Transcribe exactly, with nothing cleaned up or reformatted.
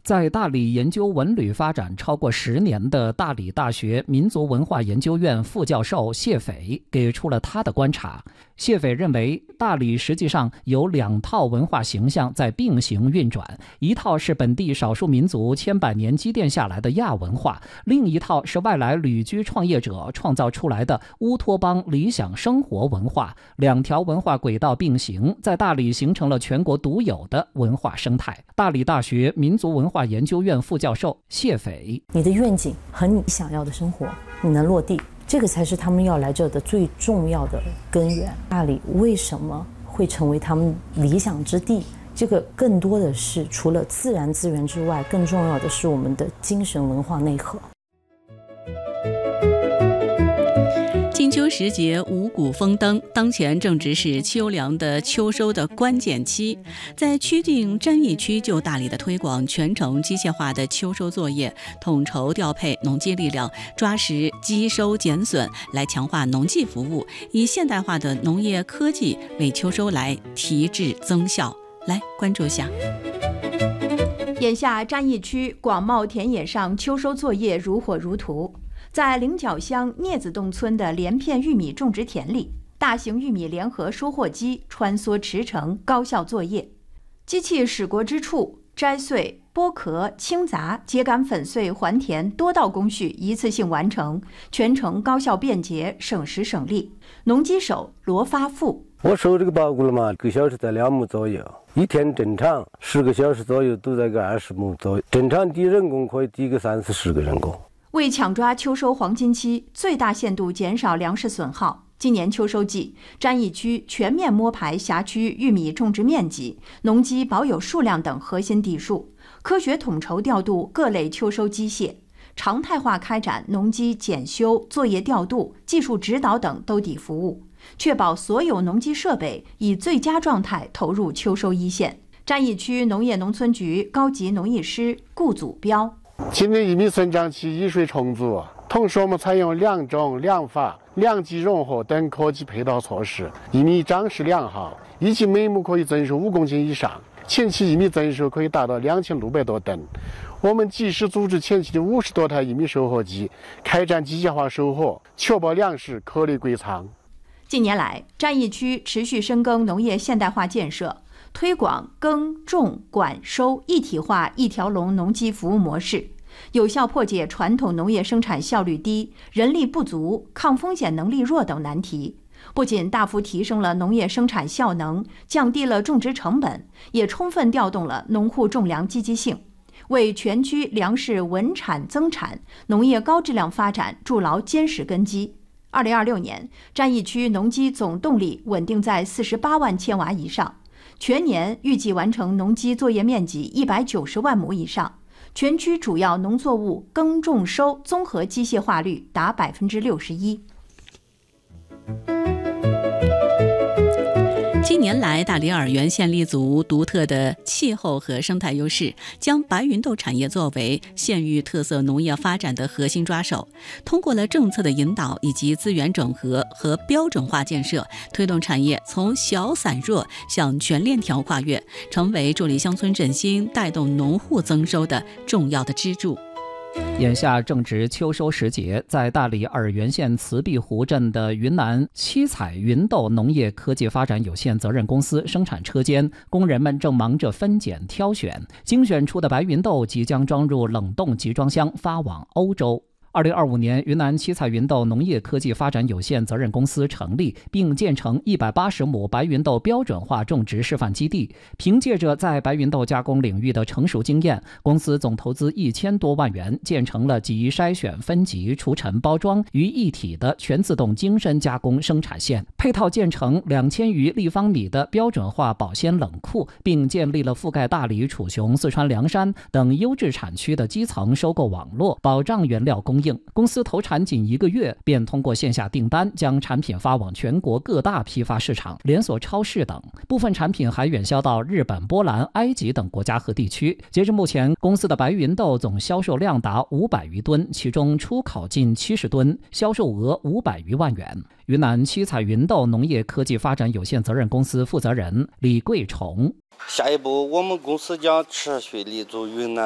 在大理研究文旅发展超过十年的大理大学民族文化研究院副教授谢斐给出了他的观察。谢斐认为，大理实际上有两套文化形象在并行运转，一套是本地少数民族千百年积淀下来的亚文化，另一套是外来旅居创业者创造出来的乌托邦理想生活文化。两条文化轨道并行，在大理形成了全国独有的文化生态。大理大学民族文化研究院副教授谢斐： 你的愿景和你想要的生活，你能落地，这个才是他们要来这的最重要的根源。大理为什么会成为他们理想之地？这个更多的是除了自然资源之外，更重要的是我们的精神文化内核。 金秋时节五谷丰登，当前正值是秋粮的秋收的关键期。在区定占邑区就大理的推广全程机械化的秋收作业，统筹调配农机力量，抓实积收减损，来强化农技服务，以现代化的农业科技为秋收来提质增效。来关注下。 眼下占邑区广袤田野上秋收作业如火如荼。在菱角乡聂子洞村的连片玉米种植田里，大型玉米联合收获机穿梭驰骋，高效作业。机器驶过之处，摘穗、剥壳、清杂、秸秆粉碎、还田多道工序一次性完成，全程高效便捷，省时省力。农机手罗发富： 我收这个包谷了嘛，一个小时在两亩左右，一天正常十个小时左右都在个二十亩左右，正常低人工可以低个三四十个人工。 为抢抓秋收黄金期，最大限度减少粮食损耗，今年秋收季，占邑区全面摸排辖区玉米种植面积、农机保有数量等核心地数，科学统筹调度各类秋收机械，常态化开展农机检修、作业调度、技术指导等兜底服务，确保所有农机设备以最佳状态投入秋收一线。占邑区农业农村局高级农艺师顾祖标： 今年玉米生长期雨水充足，同时我们采用两种两法、两机融合等科技配套措施，玉米长势良好，一期每亩可以增收五公斤以上，前期玉米增收可以达到两千六百多吨。我们及时组织前期的五十多台玉米收获机，开展机械化收获，确保粮食颗粒归仓。 近年来，占邑区持续深耕农业现代化建设，推广耕种管收一体化一条龙农机服务模式，有效破解传统农业生产效率低、人力不足、抗风险能力弱等难题，不仅大幅提升了农业生产效能，降低了种植成本，也充分调动了农户种粮积极性，为全区粮食稳产增产、农业高质量发展筑牢坚实根基。二零二六年，占邑区农机总动力稳定在四十八万千瓦以上，全年预计完成农机作业面积一百九十万亩以上，全区主要农作物耕种收综合机械化率达百分之六十一。 近年来，大理洱源县立足独特的气候和生态优势，将白芸豆产业作为县域特色农业发展的核心抓手。通过了政策的引导以及资源整合和标准化建设，推动产业从小散弱向全链条跨越，成为助力乡村振兴、带动农户增收的重要的支柱。 眼下正值秋收时节，在大理洱源县慈碧湖镇的云南七彩芸豆农业科技发展有限责任公司生产车间，工人们正忙着分拣挑选，精选出的白芸豆即将装入冷冻集装箱发往欧洲。二零二五年，云南七彩芸豆农业科技发展有限责任公司成立，并建成一百八十亩白芸豆标准化种植示范基地。凭借着在白芸豆加工领域的成熟经验，公司总投资一千多万元，建成了集筛选、分级、除尘、包装于一体的全自动精深加工生产线，配套建成两千余立方米的标准化保鲜冷库，并建立了覆盖大理、楚雄、四川凉山等优质产区的基层收购网络，保障原料供应。公司投产仅一个月，便通过线下订单将产品发往全国各大批发市场、连锁超市等，部分产品还远销到日本、波兰、埃及等国家和地区。截至目前，公司的白芸豆总销售量达五百余吨，其中出口近七十吨，销售额五百余万元。云南七彩芸豆农业科技发展有限责任公司负责人李贵崇： 下一步，我们公司将持续立足云南